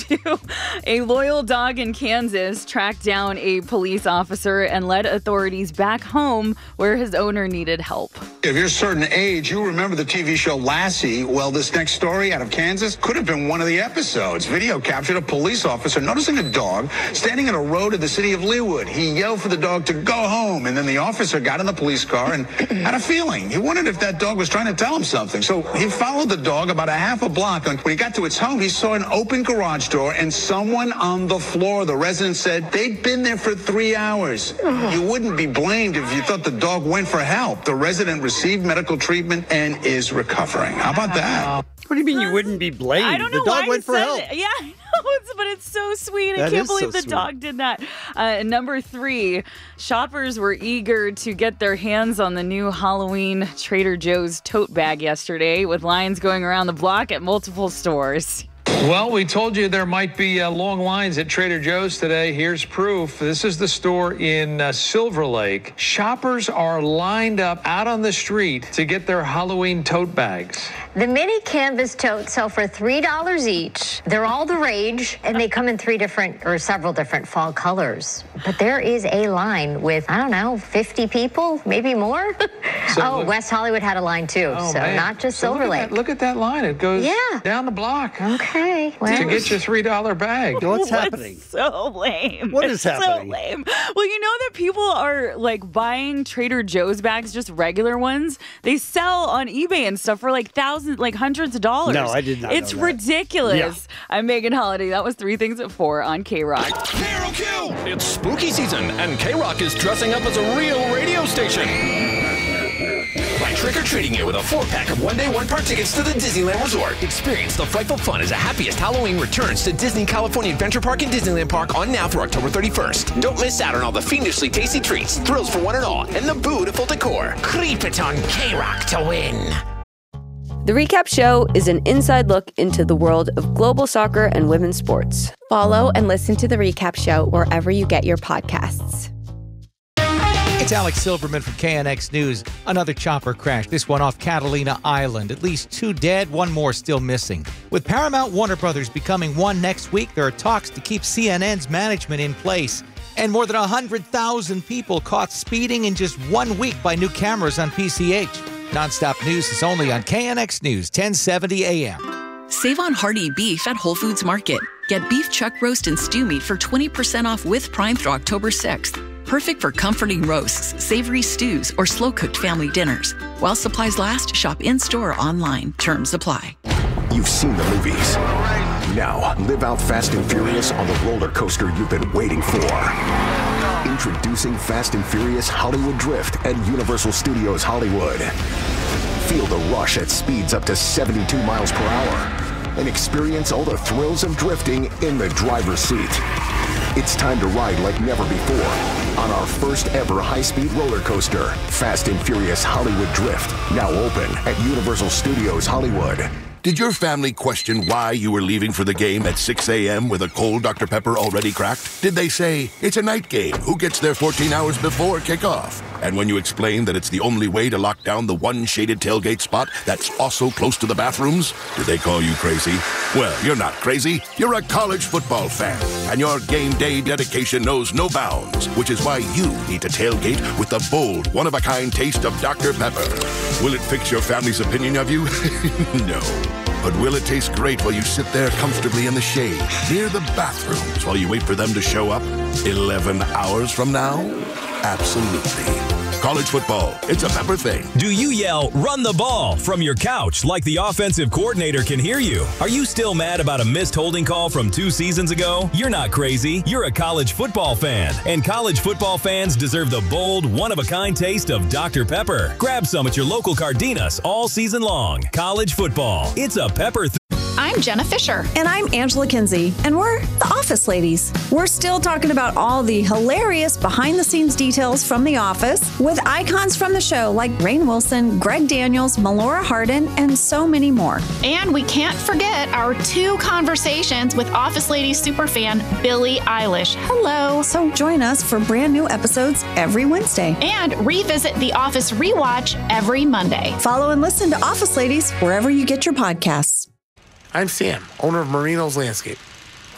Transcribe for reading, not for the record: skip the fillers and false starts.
2. A loyal dog in Kansas tracked down a police officer and led authorities back home where his owner needed help. If you're a certain age, you remember the TV show Lassie. Well, this next story out of Kansas could have been one of the episodes. Video captured a police officer noticing a dog standing in a road in the city of Leawood. He yelled for the dog to go home, and then the officer got in the police car and had a feeling. He wondered if that dog was trying to tell him something. So he followed the dog about a half a block. And when he got to its home, he saw an open garage door and someone on the floor. The resident said they'd been there for 3 hours. You wouldn't be blamed if you thought the dog went for help. The resident received medical treatment and is recovering. How about that? What do you mean you wouldn't be blamed? I don't know the dog why went for help. Yeah, I know, but it's so sweet. I That can't is believe so the sweet. dog did that. Number 3, shoppers were eager to get their hands on the new Halloween Trader Joe's tote bag yesterday, with lines going around the block at multiple stores. Well, we told you there might be long lines at Trader Joe's today. Here's proof. This is the store in Silver Lake. Shoppers are lined up out on the street to get their Halloween tote bags. The mini canvas totes sell for $3 each. They're all the rage, and they come in several different fall colors. But there is a line with, 50 people, maybe more. West Hollywood had a line too, Man. not just Silver Lake. Look at that line. It goes down the block. Okay. Well, To get your $3 bag. What's happening? So lame. What is happening? So lame. Well, you know that people are like buying Trader Joe's bags, just regular ones. They sell on eBay and stuff for like thousands, like hundreds of dollars. No, I did not It's know that. ridiculous. Yeah. I'm Megan Holiday. That was 3 Things at 4 on K-Rock. It's spooky season, and K-Rock is dressing up as a real radio station. By trick-or-treating you with a 4-pack of one-day, one-part tickets to the Disneyland Resort. Experience the frightful fun as the happiest Halloween returns to Disney California Adventure Park and Disneyland Park on now through October 31st. Don't miss out on all the fiendishly tasty treats, thrills for one and all, and the beautiful decor. Creep it on K-Rock to win. The Recap Show is an inside look into the world of global soccer and women's sports. Follow and listen to The Recap Show wherever you get your podcasts. It's Alex Silverman from KNX News. Another chopper crash, this one off Catalina Island. At least 2 dead, 1 more still missing. With Paramount Warner Brothers becoming one next week, there are talks to keep CNN's management in place. And more than 100,000 people caught speeding in just 1 week by new cameras on PCH. Nonstop News is only on KNX News, 1070 AM. Save on hearty beef at Whole Foods Market. Get beef chuck roast and stew meat for 20% off with Prime through October 6th. Perfect for comforting roasts, savory stews, or slow-cooked family dinners. While supplies last, shop in-store or online. Terms apply. You've seen the movies. Now, live out Fast and Furious on the roller coaster you've been waiting for. Introducing Fast and Furious Hollywood Drift at Universal Studios Hollywood. Feel the rush at speeds up to 72 miles per hour. And experience all the thrills of drifting in the driver's seat. It's time to ride like never before on our first ever high-speed roller coaster, Fast and Furious Hollywood Drift, now open at Universal Studios Hollywood. Did your family question why you were leaving for the game at 6 a.m. with a cold Dr. Pepper already cracked? Did they say, it's a night game, who gets there 14 hours before kickoff? And when you explained that it's the only way to lock down the one shaded tailgate spot that's also close to the bathrooms, did they call you crazy? Well, you're not crazy. You're a college football fan. And your game day dedication knows no bounds, which is why you need to tailgate with the bold, one-of-a-kind taste of Dr. Pepper. Will it fix your family's opinion of you? No. But will it taste great while you sit there comfortably in the shade, near the bathrooms, while you wait for them to show up 11 hours from now? Absolutely. College football, it's a Pepper thing. Do you yell, run the ball, from your couch like the offensive coordinator can hear you? Are you still mad about a missed holding call from 2 seasons ago? You're not crazy. You're a college football fan. And college football fans deserve the bold, one-of-a-kind taste of Dr. Pepper. Grab some at your local Cardenas all season long. College football, it's a Pepper thing. I'm Jenna Fisher. And I'm Angela Kinsey. And we're the Office Ladies. We're still talking about all the hilarious behind-the-scenes details from The Office with icons from the show like Rainn Wilson, Greg Daniels, Melora Hardin, and so many more. And we can't forget our 2 conversations with Office Ladies superfan Billie Eilish. Hello. So join us for brand new episodes every Wednesday. And revisit The Office Rewatch every Monday. Follow and listen to Office Ladies wherever you get your podcasts. I'm Sam, owner of Marino's Landscape.